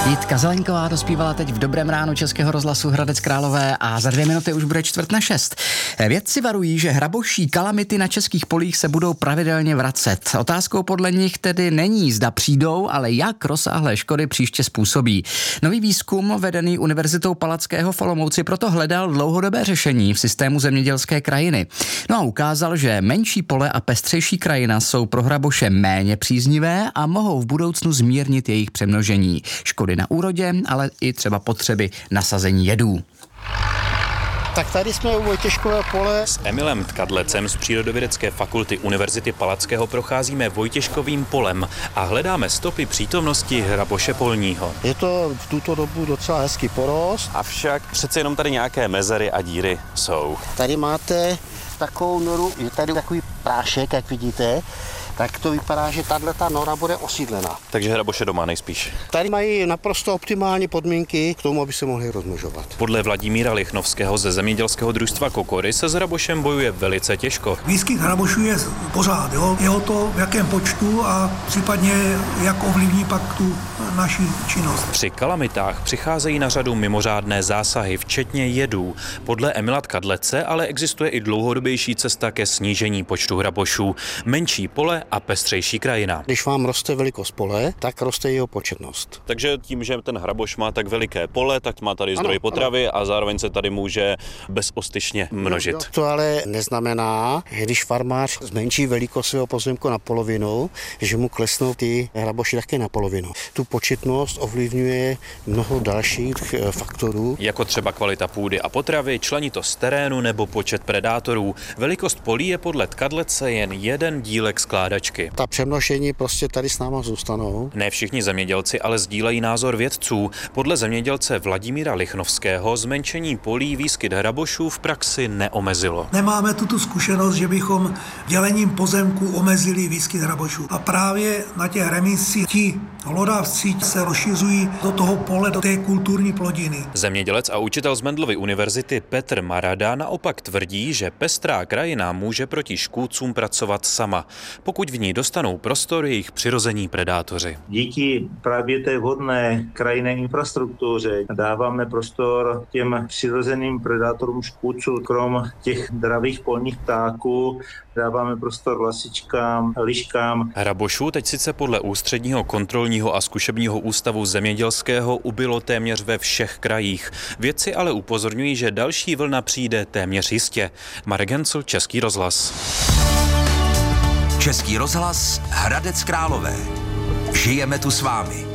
Jitka Zelenková dospívala teď v Dobrém ránu Českého rozhlasu Hradec Králové a za 2 minuty už bude 5:45. Vědci varují, že hraboší kalamity na českých polích se budou pravidelně vracet. Otázkou podle nich tedy není, zda přijdou, ale jak rozsáhlé škody příště způsobí. Nový výzkum vedený Univerzitou Palackého v Olomouci proto hledal dlouhodobé řešení v systému zemědělské krajiny. No a ukázal, že menší pole a pestřejší krajina jsou pro hraboše méně příznivé a mohou v budoucnu zmírnit jejich přemnožení. Škody na úrodě, ale i třeba potřeby nasazení jedů. Tak tady jsme u Vojtěškového pole. S Emilem Tkadlecem z Přírodovědecké fakulty Univerzity Palackého procházíme Vojtěškovým polem a hledáme stopy přítomnosti hraboše polního. Je to v tuto dobu docela hezký porost. Avšak přece jenom tady nějaké mezery a díry jsou. Tady máte takovou noru, je tady takový prášek, jak vidíte, tak to vypadá, že tato nora bude osídlena. Takže hraboše doma nejspíš. Tady mají naprosto optimální podmínky k tomu, aby se mohli rozmnožovat. Podle Vladimíra Lichnovského ze zemědělského družstva Kokory se s hrabošem bojuje velice těžko. Výskyt hrabošů je pořád, jo? Je o to, v jakém počtu a případně jak ovlivní pak tu naši činnost. Při kalamitách přicházejí na řadu mimořádné zásahy, včetně jedů. Podle Emila Tkadlece ale existuje i dlouhodobější cesta ke snížení počtu hrabošů. Menší pole a pestřejší krajina. Když vám roste velikost pole, tak roste jeho početnost. Takže tím, že ten hraboš má tak veliké pole, tak má tady zdroj potravy a zároveň se tady může bezostyšně množit. To ale neznamená, že když farmář zmenší velikost svého pozemku na polovinu, že mu klesnou ty hraboši také na polovinu. Tu početnost ovlivňuje mnoho dalších faktorů. Jako třeba kvalita půdy a potravy, členitost terénu nebo počet predátorů. Velikost polí je podle Tkadlece jen jeden dílek skládačky. Ta přemnožení prostě tady s náma zůstanou. Ne všichni zemědělci ale sdílejí názor vědců. Podle zemědělce Vladimíra Lichnovského zmenšení polí výskyt hrabošů v praxi neomezilo. Nemáme tu zkušenost, že bychom dělením pozemku omezili výskyt hrabošů. A právě na těch remisích ti hlodavci se rozšiřují do toho pole, do té kulturní plodiny. Zemědělec a učitel z Mendelovy univerzity Petr Marada naopak tvrdí, že pestrá krajina může proti škůdcům pracovat sama, pokud v ní dostanou prostor jejich přirození predátoři. Díky právě té vhodné krajinné infrastruktuře dáváme prostor těm přirozeným predátorům škůdců, krom těch dravých polních ptáků, dáváme prostor lasičkám, liškám. Hrabošů teď sice podle Ústředního kontrolního a zkušebního ústavu zemědělského ubylo téměř ve všech krajích. Vědci ale upozorňují, že další vlna přijde téměř jistě. Marek Hencl, Český rozhlas. Český rozhlas, Hradec Králové. Žijeme tu s vámi.